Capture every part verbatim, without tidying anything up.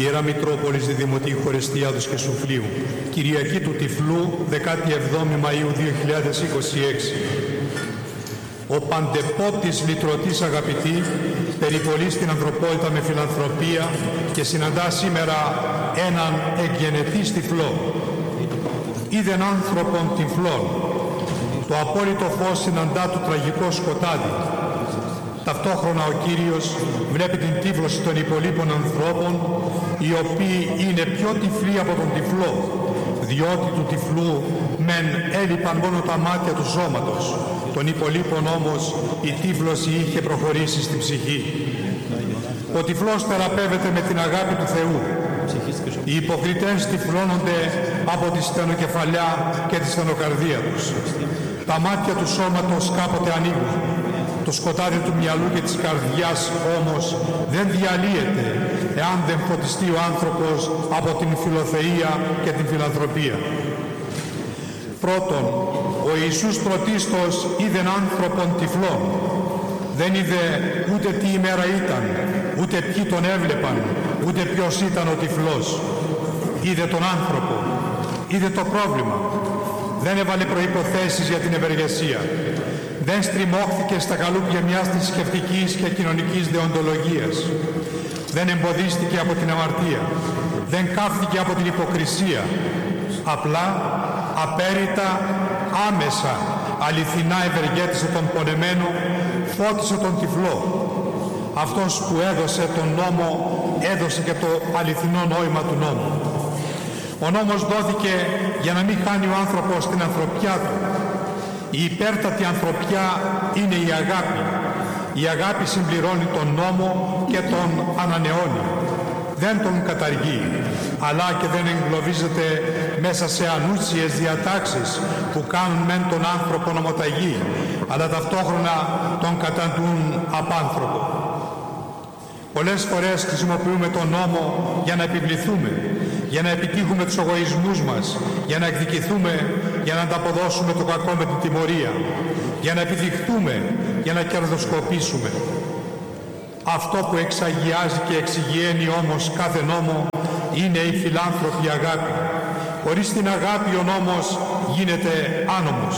Ιερά Μητρόπολης Διδημοτή Χωρεστιάδος και Σουφλίου, Κυριακή του Τυφλού, δεκάτη εβδόμη Μαΐου δύο χιλιάδες είκοσι έξι. Ο παντεπότης λυτρωτής αγαπητή περιπολεί στην ανθρωπότητα με φιλανθρωπία και συναντά σήμερα έναν εγγενετής τυφλό. Είδεν άνθρωπον τυφλών. Το απόλυτο φως συναντά του τραγικό σκοτάδι. Ταυτόχρονα ο Κύριος βλέπει την τύφλωση των υπολείπων ανθρώπων, οι οποίοι είναι πιο τυφλοί από τον τυφλό, διότι του τυφλού μεν έλειπαν μόνο τα μάτια του σώματος, των υπολείπων όμως η τύφλωση είχε προχωρήσει στην ψυχή. Ο τυφλός θεραπεύεται με την αγάπη του Θεού. Οι υποκριτές τυφλώνονται από τη στενοκεφαλιά και τη στενοκαρδία τους. Τα μάτια του σώματος κάποτε ανοίγουν. Το σκοτάδι του μυαλού και της καρδιάς όμως δεν διαλύεται εάν δεν φωτιστεί ο άνθρωπος από την φιλοθεία και την φιλανθρωπία. Πρώτον, ο Ιησούς πρωτίστως είδεν άνθρωπον τυφλών. Δεν είδε ούτε τι ημέρα ήταν, ούτε ποιοι τον έβλεπαν, ούτε ποιος ήταν ο τυφλός. Είδε τον άνθρωπο, είδε το πρόβλημα. Δεν έβαλε προϋποθέσεις για την ευεργεσία. Δεν στριμώχθηκε στα καλούπια μιας θρησκευτικής και κοινωνικής δεοντολογίας. Δεν εμποδίστηκε από την αμαρτία. Δεν κάφθηκε από την υποκρισία. Απλά, απέριτα, άμεσα, αληθινά ευεργέτησε τον πονεμένο, φώτισε τον τυφλό. Αυτός που έδωσε τον νόμο, έδωσε και το αληθινό νόημα του νόμου. Ο νόμος δόθηκε για να μην χάνει ο άνθρωπος την ανθρωπιά του. Η υπέρτατη ανθρωπιά είναι η αγάπη. Η αγάπη συμπληρώνει τον νόμο και τον ανανεώνει. Δεν τον καταργεί, αλλά και δεν εγκλωβίζεται μέσα σε ανούσιες διατάξεις που κάνουν μεν τον άνθρωπο νομοταγή, αλλά ταυτόχρονα τον καταντούν απάνθρωπο. Πολλές φορές χρησιμοποιούμε τον νόμο για να επιβληθούμε, για να επιτύχουμε τους εγωισμούς μας, για να εκδικηθούμε, για να ανταποδώσουμε το κακό με την τιμωρία, για να επιδειχτούμε, για να κερδοσκοπήσουμε. Αυτό που εξαγιάζει και εξηγιαίνει όμως κάθε νόμο είναι η φιλάνθρωπη αγάπη. Χωρίς την αγάπη ο νόμος γίνεται άνομος.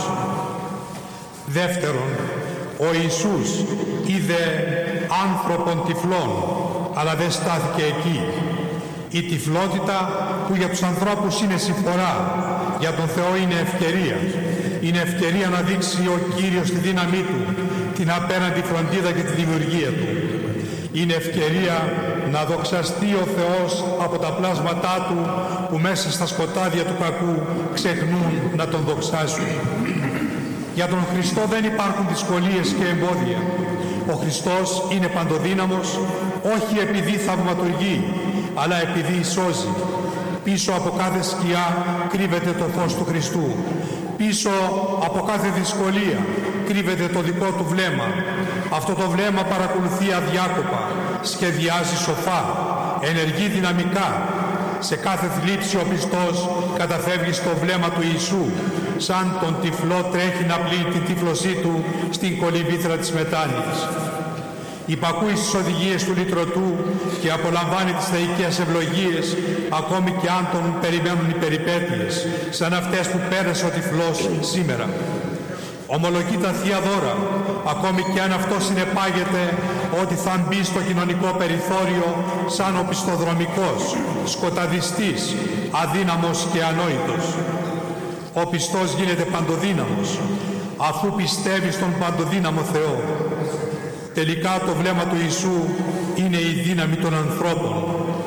Δεύτερον, ο Ιησούς είδε άνθρωπον τυφλών, αλλά δεν στάθηκε εκεί. Η τυφλότητα που για τους ανθρώπους είναι συμφορά, για τον Θεό είναι ευκαιρία. Είναι ευκαιρία να δείξει ο Κύριος τη δύναμή Του, την απέναντι φροντίδα και τη δημιουργία Του. Είναι ευκαιρία να δοξαστεί ο Θεός από τα πλάσματά Του που μέσα στα σκοτάδια του κακού ξεχνούν να Τον δοξάσουν. Για τον Χριστό δεν υπάρχουν δυσκολίες και εμπόδια. Ο Χριστός είναι παντοδύναμος, όχι επειδή θαυματουργεί, αλλά επειδή σώζει. Πίσω από κάθε σκιά κρύβεται το φως του Χριστού. Πίσω από κάθε δυσκολία κρύβεται το δικό του βλέμμα. Αυτό το βλέμμα παρακολουθεί αδιάκοπα, σχεδιάζει σοφά, ενεργεί δυναμικά. Σε κάθε θλίψη ο πιστός καταφεύγει στο βλέμμα του Ιησού, σαν τον τυφλό τρέχει να πλύνει την τύφλωσή του στην κολυμβήθρα της μετάνοιας. Υπακούει στις οδηγίες του λυτρωτού και απολαμβάνει τις θεϊκές ευλογίες, ακόμη και αν τον περιμένουν οι περιπέτειες, σαν αυτές που πέρασε ο τυφλός σήμερα. Ομολογεί τα Θεία Δώρα, ακόμη και αν αυτό συνεπάγεται ότι θα μπει στο κοινωνικό περιθώριο σαν ο πιστοδρομικός, σκοταδιστής, αδύναμος και ανόητος. Ο πιστός γίνεται παντοδύναμος, αφού πιστεύει στον παντοδύναμο Θεό. Τελικά το βλέμμα του Ιησού είναι η δύναμη των ανθρώπων.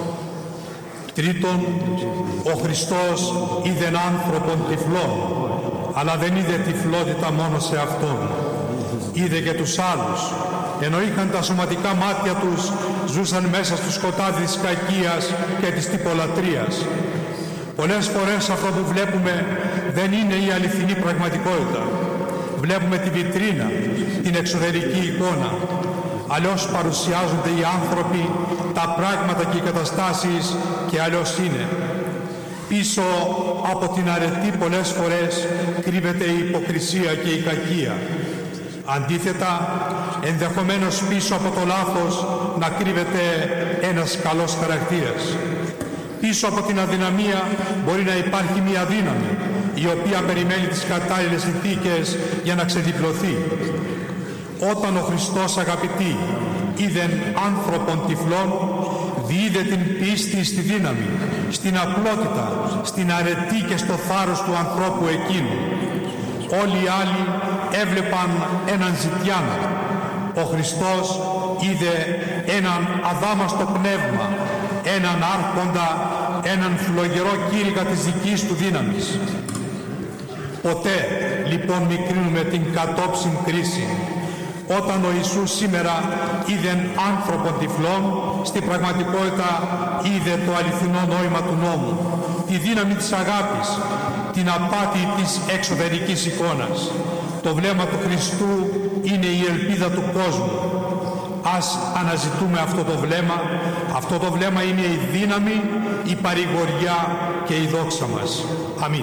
Τρίτον, ο Χριστός είδεν άνθρωπον τυφλών, αλλά δεν είδε τυφλότητα μόνο σε Αυτόν. Είδε και τους άλλους. Ενώ είχαν τα σωματικά μάτια τους, ζούσαν μέσα στο σκοτάδι της κακίας και της τυπολατρείας. Πολλές φορές αυτό που βλέπουμε δεν είναι η αληθινή πραγματικότητα. Βλέπουμε τη βιτρίνα, την εξωτερική εικόνα. Αλλιώς παρουσιάζονται οι άνθρωποι, τα πράγματα και οι καταστάσεις και αλλιώς είναι. Πίσω από την αρετή πολλές φορές κρύβεται η υποκρισία και η κακία. Αντίθετα, ενδεχομένως πίσω από το λάθος να κρύβεται ένας καλός χαρακτήρας. Πίσω από την αδυναμία μπορεί να υπάρχει μια δύναμη, η οποία περιμένει τις κατάλληλες συνθήκες για να ξεδιπλωθεί. Όταν ο Χριστός, αγαπητοί, είδεν άνθρωπον τυφλών, διείδε την πίστη στη δύναμη, στην απλότητα, στην αρετή και στο θάρρος του ανθρώπου εκείνου. Όλοι οι άλλοι έβλεπαν έναν ζητιάνο. Ο Χριστός είδε έναν αδάμαστο πνεύμα, έναν άρχοντα, έναν φλογερό κήρυγα της δικής του δύναμης. Ποτέ λοιπόν μη κρίνουμε την κατόψιν κρίση. Όταν ο Ιησούς σήμερα είδε άνθρωπον τυφλών, στην πραγματικότητα είδε το αληθινό νόημα του νόμου, τη δύναμη της αγάπης, την απάτη της εξωτερικής εικόνας. Το βλέμμα του Χριστού είναι η ελπίδα του κόσμου. Ας αναζητούμε αυτό το βλέμμα. Αυτό το βλέμμα είναι η δύναμη, η παρηγοριά και η δόξα μας. Αμήν.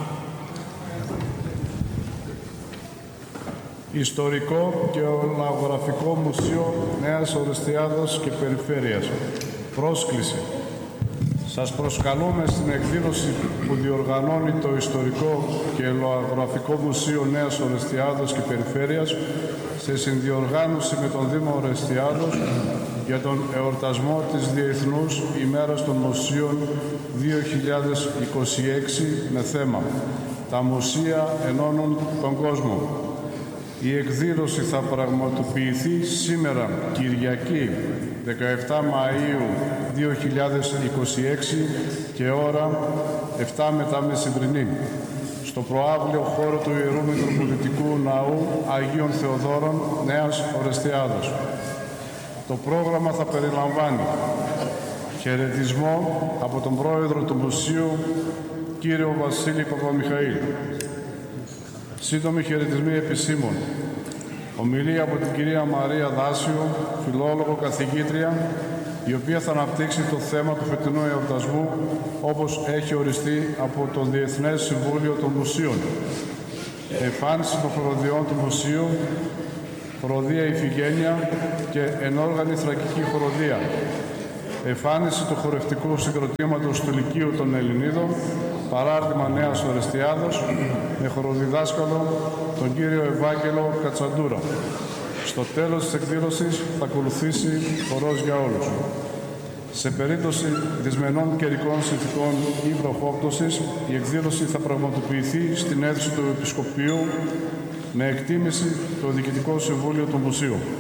Ιστορικό και Ολογραφικό Μουσείο Νέας Ορεστιάδας και Περιφέρειας. Πρόσκληση. Σας προσκαλούμε στην εκδήλωση που διοργανώνει το Ιστορικό και Ολογραφικό Μουσείο Νέας Ορεστιάδας και Περιφέρειας σε συνδιοργάνωση με τον Δήμο Ορεστιάδος για τον εορτασμό της Διεθνούς ημέρας των Μουσείων δύο χιλιάδες είκοσι έξι με θέμα «Τα μουσεία ενώνουν τον κόσμο». Η εκδήλωση θα πραγματοποιηθεί σήμερα, Κυριακή, δεκαεπτά Μαΐου δύο χιλιάδες είκοσι έξι και ώρα επτά μετά μεσημβρινή, στο προαύλιο χώρο του Ιερού Μητροπολιτικού Ναού Αγίων Θεοδόρων Νέας Ορεστιάδος. Το πρόγραμμα θα περιλαμβάνει χαιρετισμό από τον Πρόεδρο του Μουσείου, κύριο Βασίλη Παπαμιχαήλ. Σύντομοι χαιρετισμοί επισήμων. Ομιλία από την κυρία Μαρία Δάσιο, φιλόλογο καθηγήτρια, η οποία θα αναπτύξει το θέμα του φετινού εορτασμού όπως έχει οριστεί από το Διεθνές Συμβούλιο των Μουσείων. Εμφάνιση των χοροδιών του Μουσείου, χοροδία Ιφηγένεια και ενόργανη θρακική χοροδία. Εμφάνιση του χορευτικού συγκροτήματος του Λυκείου των Ελληνίδων, παράρτημα Νέας Ορεστιάδος, με χοροδιδάσκαλο τον κύριο Ευάγγελο Κατσαντούρα. Στο τέλος της εκδήλωσης θα ακολουθήσει χορός για όλους. Σε περίπτωση δυσμενών καιρικών συνθηκών ή βροχόπτωσης, η εκδήλωση θα πραγματοποιηθεί στην αίθουσα του Επισκοπείου με εκτίμηση το Διοικητικό Συμβούλιο του Μουσείου.